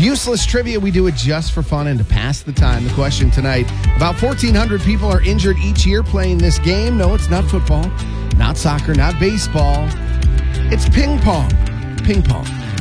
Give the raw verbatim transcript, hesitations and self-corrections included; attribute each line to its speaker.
Speaker 1: Useless trivia. We do it just for fun and to pass the time. The question tonight, about fourteen hundred people are injured each year playing this game. No, it's not football, not soccer, not baseball. It's ping pong. Ping pong.